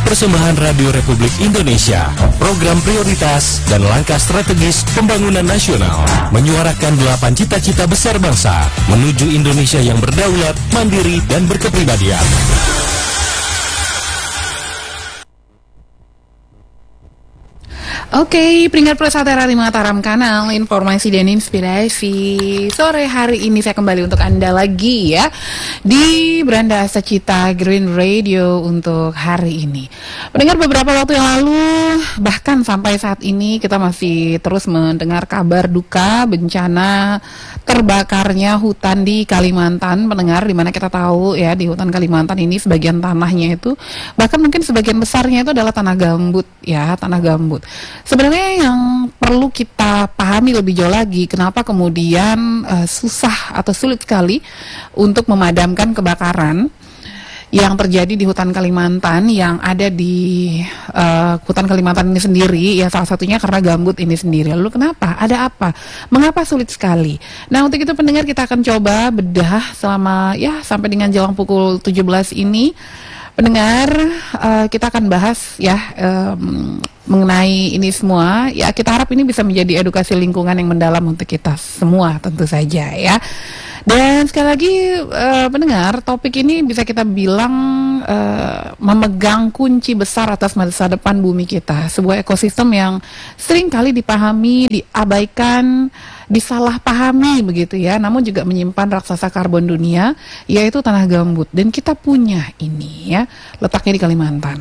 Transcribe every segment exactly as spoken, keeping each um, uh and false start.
Persembahan Radio Republik Indonesia, program prioritas dan langkah strategis pembangunan nasional, menyuarakan delapan cita-cita besar bangsa menuju Indonesia yang berdaulat, mandiri, dan berkepribadian. Oke, peringkat Prasatera di Mataram, kanal informasi dan inspirasi. Sore hari ini saya kembali untuk Anda lagi ya di Beranda Asa Cita Green Radio untuk hari ini. Mendengar beberapa waktu yang lalu, bahkan sampai saat ini kita masih terus mendengar kabar duka bencana terbakarnya hutan di Kalimantan. Mendengar, di mana kita tahu ya di hutan Kalimantan ini sebagian tanahnya itu, bahkan mungkin sebagian besarnya itu adalah tanah gambut ya, tanah gambut. Sebenarnya yang perlu kita pahami lebih jauh lagi, kenapa kemudian uh, susah atau sulit sekali untuk memadamkan kebakaran yang terjadi di hutan Kalimantan, yang ada di uh, hutan Kalimantan ini sendiri, ya salah satunya karena gambut ini sendiri. Lalu kenapa? Ada apa? Mengapa sulit sekali? Nah, untuk itu pendengar, kita akan coba bedah selama ya sampai dengan jelang pukul tujuh belas ini. Pendengar, uh, kita akan bahas ya um, mengenai ini semua. Ya, kita harap ini bisa menjadi edukasi lingkungan yang mendalam untuk kita semua tentu saja ya. Dan sekali lagi uh, pendengar, topik ini bisa kita bilang uh, memegang kunci besar atas masa depan bumi kita. Sebuah ekosistem yang sering kali dipahami, diabaikan, disalahpahami begitu ya, namun juga menyimpan raksasa karbon dunia, yaitu tanah gambut. Dan kita punya ini ya, letaknya di Kalimantan.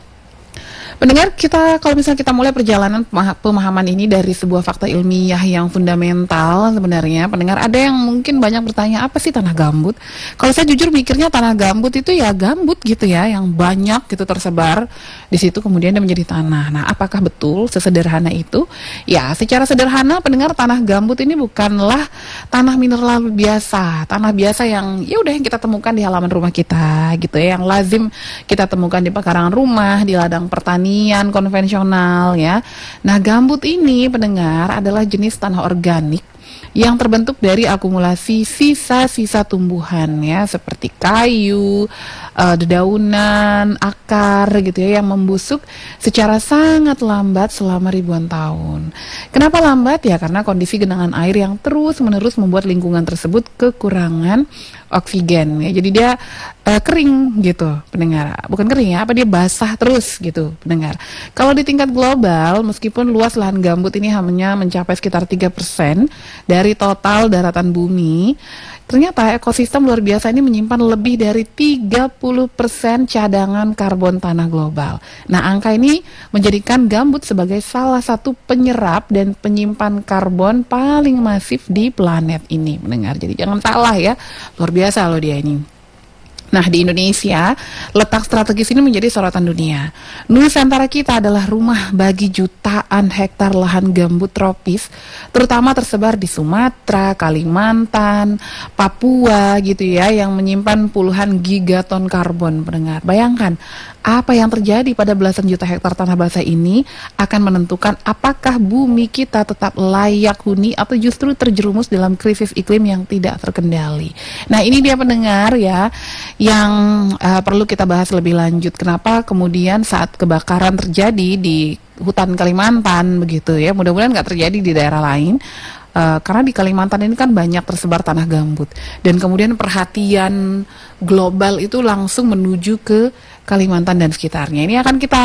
Pendengar, kita kalau misalnya kita mulai perjalanan pemahaman ini dari sebuah fakta ilmiah yang fundamental sebenarnya, pendengar, ada yang mungkin banyak bertanya, apa sih tanah gambut? Kalau saya jujur mikirnya tanah gambut itu ya gambut gitu ya, yang banyak gitu tersebar di situ, kemudian dia menjadi tanah. Nah, apakah betul sesederhana itu? Ya, secara sederhana pendengar, tanah gambut ini bukanlah tanah mineral biasa, tanah biasa yang ya udah yang kita temukan di halaman rumah kita gitu ya, yang lazim kita temukan di pekarangan rumah, di ladang pertanian konvensional ya. Nah, gambut ini pendengar adalah jenis tanah organik yang terbentuk dari akumulasi sisa-sisa tumbuhan ya, seperti kayu, uh, dedaunan, akar gitu ya, yang membusuk secara sangat lambat selama ribuan tahun. Kenapa lambat ya? Karena kondisi genangan air yang terus-menerus membuat lingkungan tersebut kekurangan oksigen ya. Jadi dia uh, kering gitu pendengar. Bukan kering ya, apa dia basah terus gitu pendengar. Kalau di tingkat global, meskipun luas lahan gambut ini hanya mencapai sekitar tiga persen dari total daratan bumi, ternyata ekosistem luar biasa ini menyimpan lebih dari tiga puluh persen cadangan karbon tanah global. Nah, angka ini menjadikan gambut sebagai salah satu penyerap dan penyimpan karbon paling masif di planet ini, mendengar. Jadi jangan salah ya, luar biasa loh dia ini. Nah, di Indonesia, letak strategis ini menjadi sorotan dunia. Nusantara kita adalah rumah bagi jutaan hektar lahan gambut tropis, terutama tersebar di Sumatera, Kalimantan, Papua gitu ya, yang menyimpan puluhan gigaton karbon, pendengar. Bayangkan, apa yang terjadi pada belasan juta hektar tanah basah ini akan menentukan apakah bumi kita tetap layak huni atau justru terjerumus dalam krisis iklim yang tidak terkendali. Nah, ini dia pendengar ya, yang uh, perlu kita bahas lebih lanjut. Kenapa kemudian saat kebakaran terjadi di hutan Kalimantan begitu ya, mudah-mudahan nggak terjadi di daerah lain, uh, karena di Kalimantan ini kan banyak tersebar tanah gambut, dan kemudian perhatian global itu langsung menuju ke Kalimantan dan sekitarnya. Ini akan kita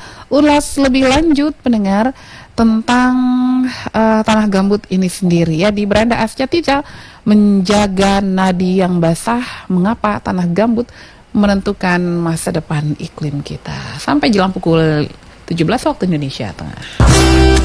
ulas lebih lanjut pendengar tentang uh, tanah gambut ini sendiri ya di Beranda Asa Cita, menjaga nadi yang basah, mengapa tanah gambut menentukan masa depan iklim kita. Sampai jelang pukul tujuh belas waktu Indonesia Tengah.